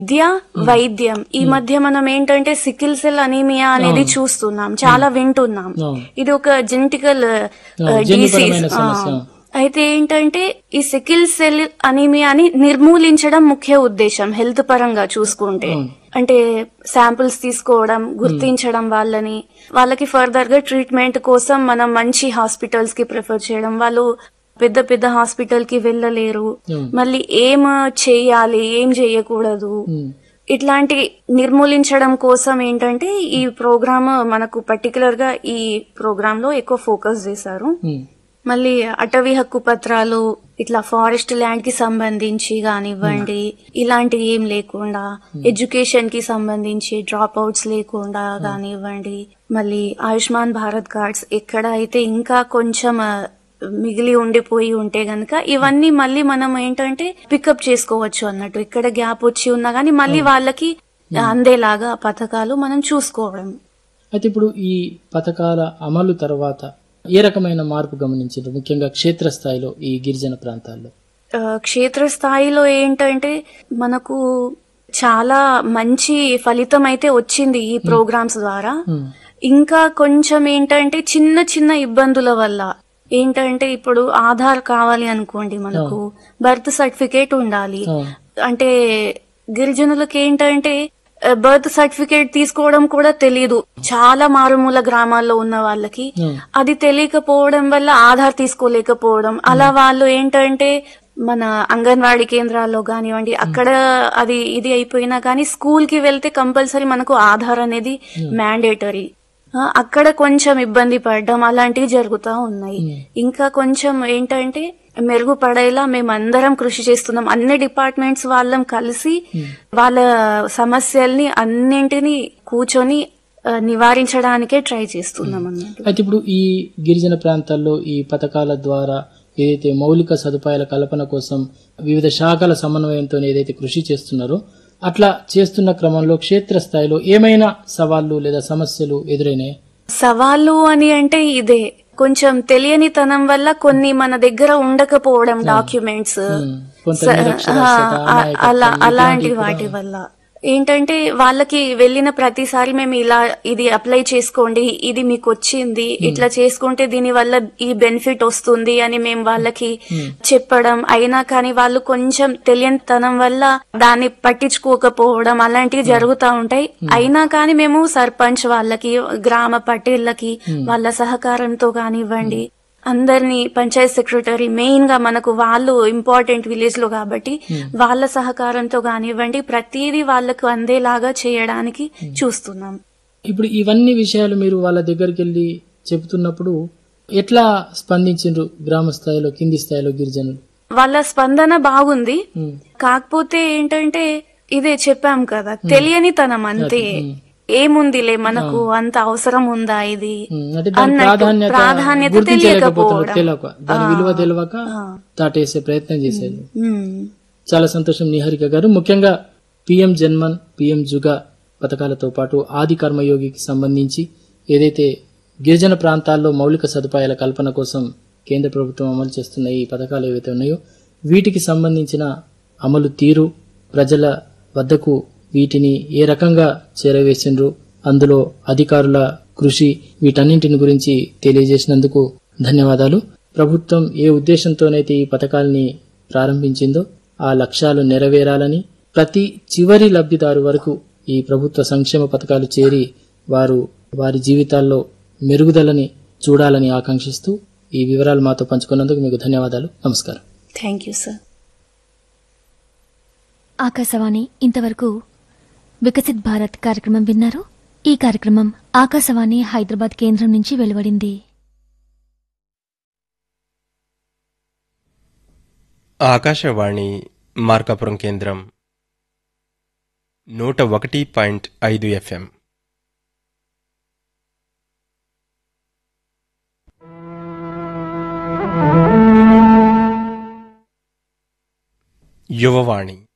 విద్య, వైద్యం ఈ మధ్య మనం ఏంటంటే సికిల్ సెల్ అనీమియా అనేది చూస్తున్నాం, చాలా వింటున్నాం. ఇది ఒక జెనెటికల్ డిసీజ్. అయితే ఏంటంటే ఈ సికిల్ సెల్ అనీమియాని నిర్మూలించడం ముఖ్య ఉద్దేశం హెల్త్ పరంగా చూసుకుంటే. అంటే శాంపిల్స్ తీసుకోవడం, గుర్తించడం వాళ్ళకి ఫర్దర్ గా ట్రీట్మెంట్ కోసం మనం మంచి హాస్పిటల్స్ కి ప్రిఫర్ చేయడం. వాళ్ళు పెద్ద పెద్ద హాస్పిటల్ కి వెళ్ళలేరు, మళ్ళీ ఏం చెయ్యాలి ఏం చెయ్యకూడదు, ఇట్లాంటి నిర్మూలించడం కోసం ఏంటంటే ఈ ప్రోగ్రామ్ మనకు పర్టికులర్ గా ఈ ప్రోగ్రామ్ లో ఎక్కువ ఫోకస్ చేశారు. మళ్ళీ అటవీ హక్కు పత్రాలు ఇట్లా ఫారెస్ట్ ల్యాండ్ కి సంబంధించి కానివ్వండి, ఇలాంటివి ఏం లేకుండా, ఎడ్యుకేషన్ కి సంబంధించి డ్రాప్ అవుట్స్ లేకుండా కానివ్వండి, మళ్ళీ ఆయుష్మాన్ భారత్ కార్డ్స్ ఎక్కడ అయితే ఇంకా కొంచెం మిగిలి ఉండిపోయి ఉంటే గనక ఇవన్నీ మళ్ళీ మనం ఏంటంటే పికప్ చేసుకోవచ్చు అన్నట్టు. ఇక్కడ గ్యాప్ వచ్చి ఉన్నా గానీ మళ్ళీ వాళ్ళకి అందేలాగా పథకాలు మనం చూసుకోవడం. అయితే ఇప్పుడు ఈ పథకాల అమలు తర్వాత ఏ రకమైన మార్పు గమనించారు, ముఖ్యంగా క్షేత్రస్థాయిలో ఈ గిరిజన ప్రాంతాల్లో? క్షేత్రస్థాయిలో ఏంటంటే మనకు చాలా మంచి ఫలితం అయితే వచ్చింది ఈ ప్రోగ్రామ్స్ ద్వారా. ఇంకా కొంచెం ఏంటంటే చిన్న చిన్న ఇబ్బందుల వల్ల ఏంటంటే ఇప్పుడు ఆధార్ కావాలి అనుకోండి, మనకు బర్త్ సర్టిఫికేట్ ఉండాలి. అంటే గిరిజనులకు ఏంటంటే బర్త్ సర్టిఫికేట్ తీసుకోవడం కూడా తెలీదు. చాలా మారుమూల గ్రామాల్లో ఉన్న వాళ్ళకి అది తెలియకపోవడం వల్ల ఆధార్ తీసుకోలేకపోవడం, అలా వాళ్ళు ఏంటంటే మన అంగన్వాడీ కేంద్రాల్లో కానివ్వండి అక్కడ అది ఇది అయిపోయినా కానీ స్కూల్ కి వెళ్తే కంపల్సరీ మనకు ఆధార్ అనేది మ్యాండేటరీ. అక్కడ కొంచెం ఇబ్బంది పడడం అలాంటివి జరుగుతా ఉన్నాయి. ఇంకా కొంచెం ఏంటంటే మెరుగుపడేలా మేమందరం కృషి చేస్తున్నాం. అన్ని డిపార్ట్మెంట్స్ వాళ్ళం కలిసి వాళ్ళ సమస్యల్ని అన్నింటినీ కూర్చొని నివారించడానికే ట్రై చేస్తున్నాం అన్నట్టు. అయితే ఇప్పుడు ఈ గిరిజన ప్రాంతాల్లో ఈ పథకాల ద్వారా ఏదైతే మౌలిక సదుపాయాల కల్పన కోసం వివిధ శాఖల సమన్వయంతో ఏదైతే కృషి చేస్తున్నారో అట్లా చేస్తున్న క్రమంలో క్షేత్రస్థాయిలో ఏమైనా సవాళ్లు లేదా సమస్యలు ఎదురైనాయి? సవాళ్లు అని అంటే ఇదే కొంచెం తెలియనితనం వల్ల కొన్ని మన దగ్గర ఉండకపోవడం, డాక్యుమెంట్స్ అలాంటి వాటి వల్ల ఏంటంటే వాళ్ళకి వెళ్ళిన ప్రతిసారి మేము ఇలా ఇది అప్లై చేసుకోండి, ఇది మీకు వచ్చింది, ఇట్లా చేసుకుంటే దీని వల్ల ఈ బెనిఫిట్ వస్తుంది అని మేము వాళ్ళకి చెప్పడం, అయినా కానీ వాళ్ళు కొంచెం తెలియనితనం వల్ల దాన్ని పట్టించుకోకపోవడం అలాంటివి జరుగుతూ ఉంటాయి. అయినా కానీ మేము సర్పంచ్ వాళ్ళకి, గ్రామ పటేళ్లకి వాళ్ళ సహకారంతో కానివ్వండి, అందరినీ పంచాయత్ సెక్రటరీ మెయిన్ గా మనకు వాళ్ళు ఇంపార్టెంట్ విలేజ్ లో కాబట్టి వాళ్ళ సహకారంతో కానివ్వండి ప్రతిదీ వాళ్ళకు అందేలాగా చేయడానికి చూస్తున్నాం. ఇప్పుడు ఇవన్నీ విషయాలు మీరు వాళ్ళ దగ్గరికి వెళ్ళి చెబుతున్నప్పుడు ఎట్లా స్పందించారు గ్రామ స్థాయిలో, కింది స్థాయిలో గిరిజనులు? వాళ్ళ స్పందన బాగుంది. కాకపోతే ఏంటంటే ఇదే చెప్పాం కదా, తెలియనితనం అంతే. ఏముందిలే మనకు అంత అవసరం ఉందా ఇది ప్రాధాన్యత తెలియకపోవడం, దాని విలువ తెలియక దాటేసే ప్రయత్నం చేశారు. చాలా సంతోషం నిహారిక గారు. ముఖ్యంగా పిఎం జన్మన్, పిఎం జుగా పథకాలతో పాటు ఆది కర్మయోగికి సంబంధించి ఏదైతే గిరిజన ప్రాంతాల్లో మౌలిక సదుపాయాల కల్పన కోసం కేంద్ర ప్రభుత్వం అమలు చేస్తున్న ఈ పథకాలు ఏవైతే ఉన్నాయో వీటికి సంబంధించిన అమలు తీరు, ప్రజల వద్దకు వీటిని ఏ రకంగా చేరవేసిండ్రు, అందులో అధికారుల కృషి, వీటన్నింటిని గురించి తెలియజేసినందుకు ధన్యవాదాలు. ప్రభుత్వం ఏ ఉద్దేశంతోనైతే ఈ పథకాల్ని ప్రారంభించిందో ఆ లక్ష్యాలు నెరవేరాలని, ప్రతి చివరి లబ్ధిదారు వరకు ఈ ప్రభుత్వ సంక్షేమ పథకాలు చేరి వారి జీవితాల్లో మెరుగుదలని చూడాలని ఆకాంక్షిస్తూ ఈ వివరాలు మాతో పంచుకున్నందుకు మీకు ధన్యవాదాలు. నమస్కారం. Thank you sir. ఆకాశవాణి ఇంతవరకు వికసిత్ భారత్ కార్యక్రమం విన్నారు. ఈ కార్యక్రమం ఆకాశవాణి హైదరాబాద్ కేంద్రం నుంచి వెలువడింది. ఆకాశవాణి మార్కాపురం కేంద్రం 101.5 FM. యువవాణి